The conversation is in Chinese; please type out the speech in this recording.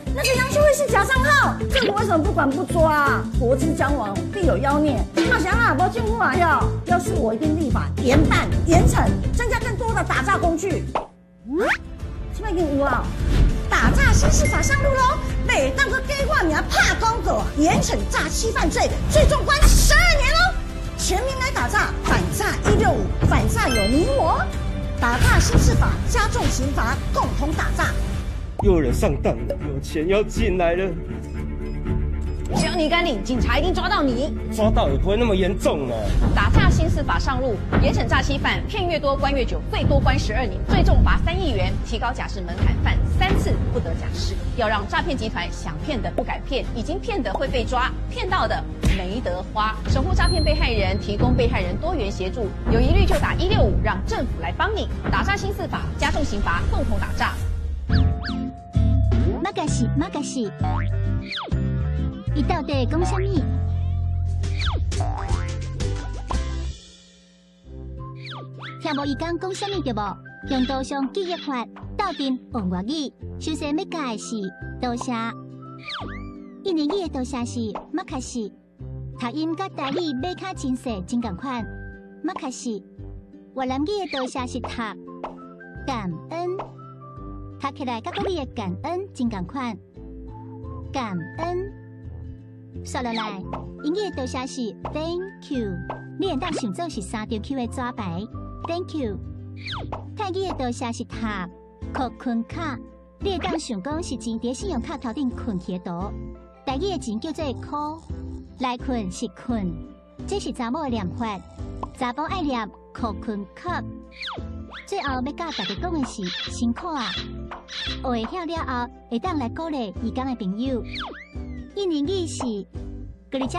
那个杨秀慧是假账号，政府为什么不管不抓啊？国之将亡，必有妖孽。那想啊，不进步啊，要是我一定立法严办严惩，增加更多的打诈工具。这边已经有啊，打诈新司法上路喽！每当个给我名怕公狗，严惩诈欺犯罪，最终关12年喽！全民来打诈，反诈165，反诈有你我。打诈新司法加重刑罚，共同打诈。 又有人上当了，有钱要进来了。 只要你敢领，警察一定抓到你。 抓到也不会那么严重呢。 打诈新司法上路，严惩诈欺犯，骗越多关越久，最多关12年，最重罚3亿元，提高假释门槛，犯3次不得假释。要让诈骗集团想骗的不敢骗，已经骗的会被抓，骗到的没得花。守护诈骗被害人，提供被害人多元协助，有疑虑就打165，让政府来帮你。打诈新司法，加重刑罚，共同打诈。 马嘎西，伊到底讲啥物？听无伊讲啥物对无？用刀上记忆法，斗阵用外语，首先要教的是多谢。印尼语的多谢是马卡西，读音甲台语马卡真细真共款。马卡西，越南语的多谢是读感恩。读起来甲国语的感恩真共款，感恩。说落来，英语的多谢是 Thank you， 你会当想做是3张 Q 的纸牌 ，Thank you。泰语的多谢是塔扣困卡，你会当想讲是钱伫信用卡头顶困起的图。台语的钱叫做箍，来困是困，这是查某的念法，查甫爱念扣困卡。最后要甲大家讲的是辛苦啊！学会晓了后，会当来鼓励义工的朋友。印尼语是格里加